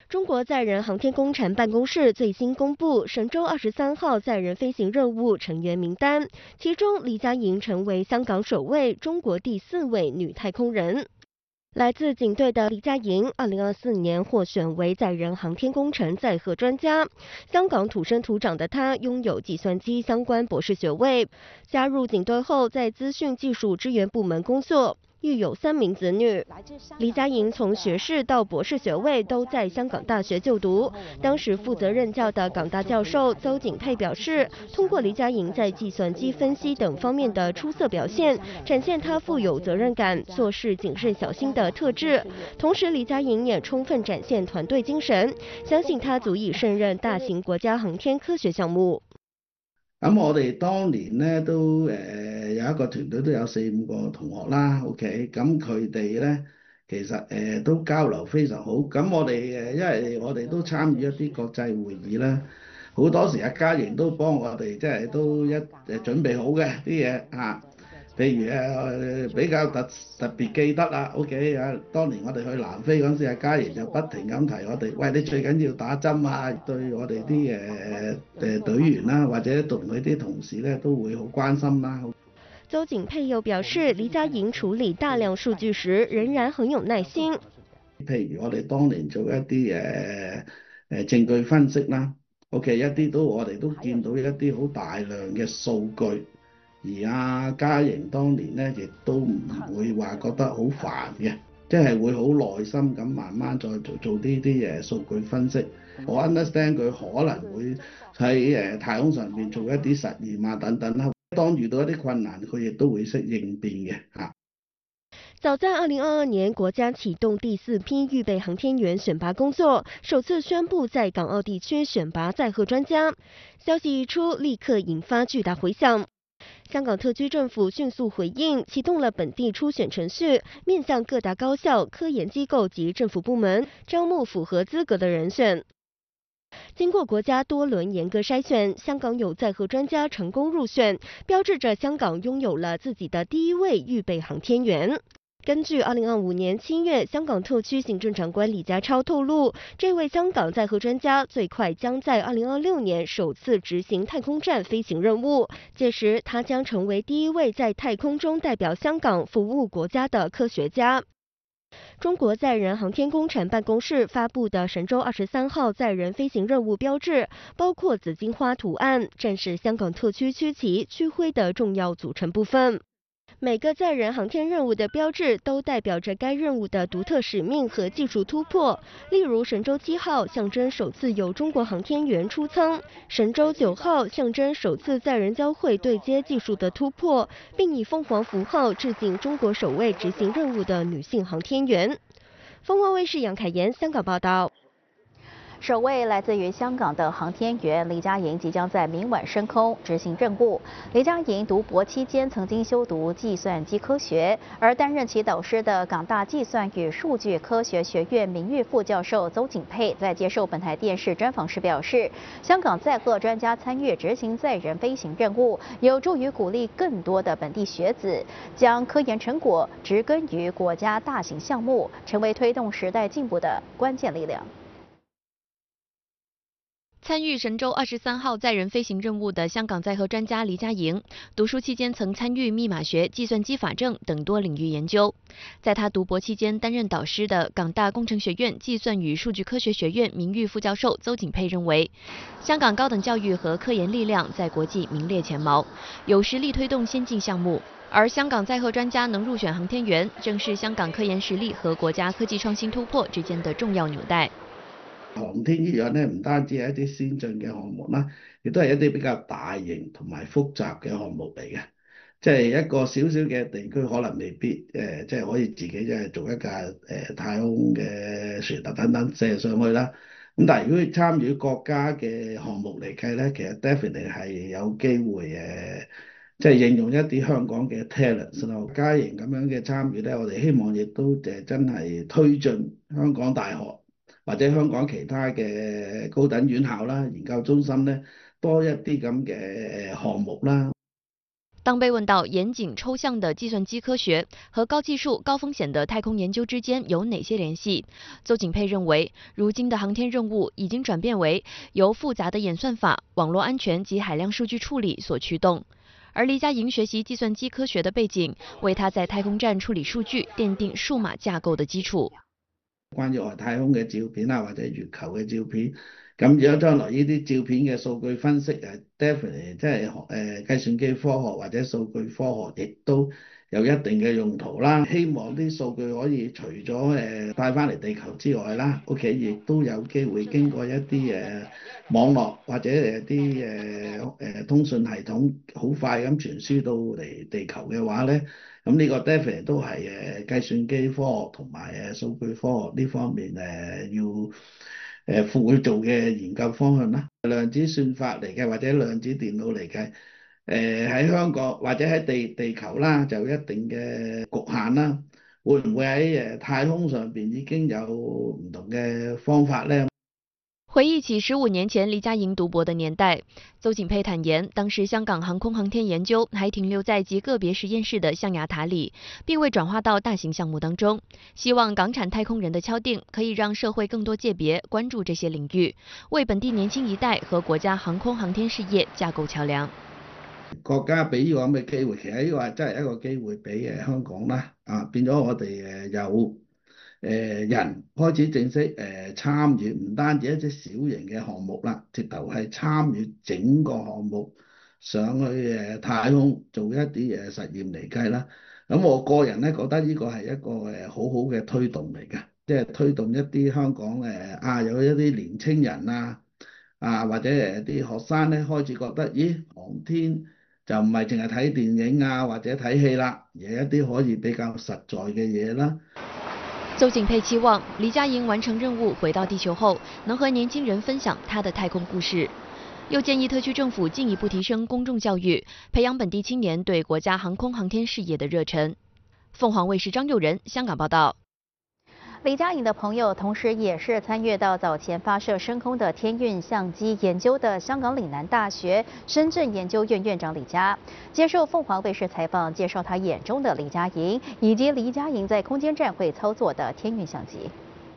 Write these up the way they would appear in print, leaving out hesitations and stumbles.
中国载人航天工程办公室最新公布神舟23号载人飞行任务成员名单，其中李嘉莹成为香港首位、中国第4位女太空人。来自警队的李嘉莹，2024年获选为载人航天工程载荷专家。香港土生土长的她拥有计算机相关博士学位。加入警队后，在资讯技术支援部门工作。育有3名子女，李嘉莹从学士到博士学位都在香港大学就读。当时负责任教的港大教授邹景佩表示，通过李嘉莹在计算机分析等方面的出色表现，展现她富有责任感、做事谨慎小心的特质。同时，李嘉莹也充分展现团队精神，相信她足以胜任大型國家航天科學項目。 咁我哋當年咧都有一個團隊都有4、5個同學啦 ，OK， 咁佢哋咧其實都交流非常好。咁我哋因為我哋都參與一啲國際會議啦，好多時阿嘉瑩都幫我哋即係都準備好嘅啲嘢啊。譬如比較特別記得啦 ，OK 啊，當年我哋去南非嗰陣時，阿嘉瑩就不停咁提我哋，喂，你最緊要打針啊，對我哋啲隊員啦，或者同佢啲同事咧都會好關心啦。 邹景佩又表示，李嘉莹處理大量數據時仍然很有耐心。 譬如我哋當年做一啲證據分析啦 ，OK， 一啲我哋都見到一啲好大量嘅數據。而阿嘉瑩當年咧，亦都唔會話覺得好煩嘅，即係會好耐心咁慢慢再做呢啲數據分析。我 understand 佢可能會喺太空上面做一啲實驗啊等等啦。當遇到一啲困難，佢亦都會識應變嘅嚇。 早在2022年，國家啟動第4批預備航天員選拔工作，首次宣布在港澳地區選拔載荷專家。消息一出，立刻引發巨大迴響。香港特區政府迅速回應，啟動了本地初選程序，面向各大高校、科研機構及政府部門，招募符合資格的人選。經過國家多輪嚴格篩選，香港有載荷專家成功入選，標誌着香港擁有了自己的第1位預備航天員。根據2025年7月香港特區行政長官李家超透露，這位香港載荷專家最快將在2026年首次執行太空站飛行任務，屆時他將成為第1位在太空中代表香港服務國家的科學家。中國載人航天工程辦公室發布的神舟23號載人飛行任務標誌，包括紫荊花圖案，正是香港特區區旗、區徽的重要組成部分。每個載人航天任務的標誌都代表着該任務的獨特使命和技術突破。例如神舟7號象徵首次有中國航天員出艙，神舟9號象徵首次載人交會對接技術的突破，並以鳳凰符號致敬中國首位執行任務的女性航天員。鳳凰衛視楊凱妍香港報道。 首位來自於香港的航天員李嘉瑩即將在明晚升空執行任務。李嘉瑩讀博期間曾經修讀計算機科學，而擔任其導師的港大計算與數據科學學院名譽副教授邹景佩在接受本台電視專訪時表示，香港載荷專家參與執行載人飛行任務，有助於鼓勵更多的本地學子將科研成果植根於國家大型項目，成為推動時代進步的關鍵力量。 參與神舟23號載人飛行任務的香港載荷專家黎嘉瑩，讀書期間曾參與密碼學、計算機法政等多領域研究。在他讀博期間擔任導師的港大工程學院計算與數據科學學院名譽副教授邹景佩認為，香港高等教育和科研力量在國際名列前茅，有實力推動先進項目。而香港載荷專家能入選航天員，正是香港科研實力和國家科技創新突破之間的重要紐帶。 航天呢樣咧，唔單止係一啲先進嘅項目啦，亦都係一啲比較大型同埋複雜嘅項目嚟嘅。即係一個小小嘅地區，可能未必即係可以自己即係做一架太空嘅船啊等等射上去啦。咁但係如果參與國家嘅項目嚟計咧，其實 definitely 係有機會即係應用一啲香港嘅 talent 咯。嘉瑩咁樣嘅參與咧，我哋希望亦都真係推進香港大學或者香港其他嘅高等院校啦、研究中心咧，多一啲咁嘅項目啦。 当被问到严谨抽象的计算机科学和高技术、高风险的太空研究之间有哪些联系，邹景佩认为，如今的航天任务已经转变为由复杂的演算法、网络安全及海量数据处理所驱动。而黎佳莹学习计算機科學嘅背景，為她在太空站處理數據奠定數碼架構嘅基礎。 關於外太空嘅照片啊，或者月球嘅照片，咁如果將來呢啲照片嘅數據分析definitely 即係計算機科學或者數據科學，亦都有一定嘅用途啦。希望啲數據可以除咗帶翻嚟地球之外啦，OK， 亦都有機會經過一啲網絡或者啲通訊系統好快咁傳輸到嚟地球嘅話咧，咁呢個 definitely 都係計算機科學同埋數據科學呢方面要會做嘅研究方向啦。量子算法嚟嘅或者量子電腦嚟嘅。喺香港或者喺地球啦，就有一定嘅局限啦。會唔會喺太空上邊已經有唔同嘅方法呢？ 回憶起15年前黎佳莹讀博的年代，邹景佩坦言，當時香港航空航天研究還停留在極個別實驗室的象牙塔裡，並未轉化到大型項目當中。希望港產太空人的敲定可以讓社會更多界別關注這些領域，為本地年輕一代和國家航空航天事業架構橋梁。 國家俾呢個咁嘅機會，其實呢個係真係一個機會俾香港啦，變咗我哋有人開始正式參與，唔單止一啲小型嘅項目啦，直頭係參與整個項目上去太空做一啲實驗嚟計啦。咁我個人咧覺得呢個係一個好好嘅推動嚟嘅，即係推動一啲香港有一啲年青人或者啲學生咧開始覺得，咦，航天就唔係淨係睇電影或者睇戲啦，而係一啲可以比較實在嘅嘢啦。 邹景佩期望黎佳莹完成任務回到地球後，能和年輕人分享她的太空故事。又建議特區政府進一步提升公眾教育，培養本地青年對國家航空航天事業的熱忱。鳳凰衛視張佑仁香港報道。 黎佳莹的朋友，同時也是參與到早前發射升空的天運相機研究的香港嶺南大學深圳研究院院長李嘉，接受鳳凰衛視採訪，介紹他眼中的黎佳莹，以及黎佳莹在空間站會操作的天運相機。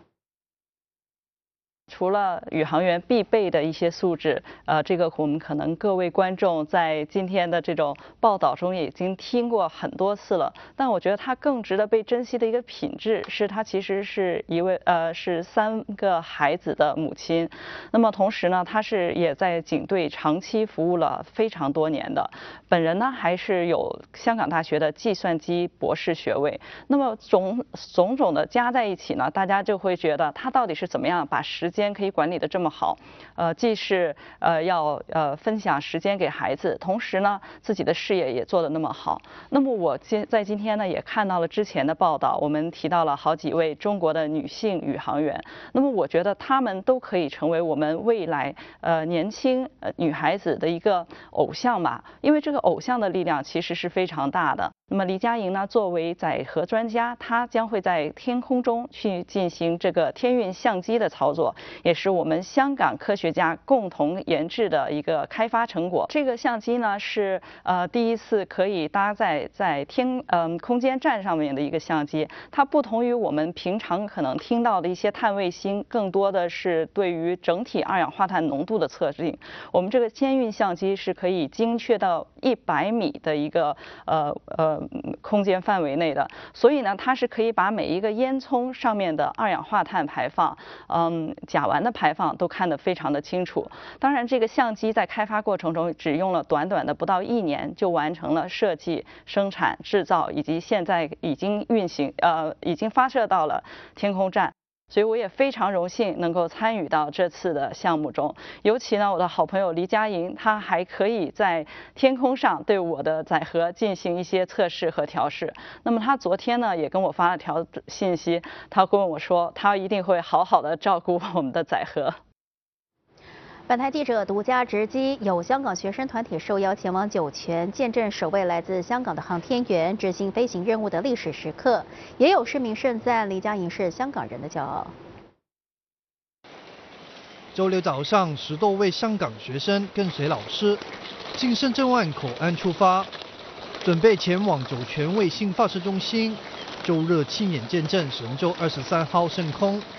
除了宇航員必備的一些素質，這個我們可能各位觀眾在今天的這種報道中已經聽過很多次了。但我覺得他更值得被珍惜的一個品質，是他其實是一位是3個孩子的母親。那麼同時呢，他是也在警隊長期服務了非常多年的。本人呢，還是有香港大學的計算機博士學位。那麼種種的加在一起呢，大家就會覺得他到底是怎麼樣把時間可以管理得這麼好，既是要分享時間給孩子，同時呢自己的事業也做得那麼好。那麼我在今天呢也看到了之前的報道，我們提到了好幾位中國的女性宇航員。那麼我覺得她們都可以成為我們未來年輕女孩子的一個偶像吧，因為這個偶像的力量其實是非常大的。那麼黎佳莹呢，作為載荷專家，她將會在天空中去進行這個天運相機的操作，也是我們香港科學家共同研製的一個開發成果。這個相機呢是第一次可以搭載在空間站上面的一個相機，它不同於我們平常可能聽到的一些探衛星，更多的是對於整體二氧化碳濃度的測定。我們這個天運相機是可以精確到100米的一個空間範圍內的，所以呢，它是可以把每一個煙囪上面的二氧化碳排放，甲烷的排放都看得非常的清楚。當然，這個相機在開發過程中只用了短短的不到1年，就完成了設計、生產、製造，以及現在已經運行，已經發射到了天空站。所以我也非常榮幸能夠參與到這次的項目中，尤其呢，我的好朋友黎佳莹，她還可以在天空上對我的載荷進行一些測試和調試。那麼她昨天呢，也跟我發了條信息，她跟我說，她一定會好好的照顧我們的載荷。 本台記者獨家直擊，有香港學生團體受邀前往酒泉見證首位來自香港的航天員執行飛行任務的歷史時刻，也有市民盛讚黎佳莹是香港人的驕傲。 周六早上，10多位香港學生跟隨老師經深圳灣口岸出發， 准备前往酒泉卫星发射中心，周热亲眼见证神舟23号升空。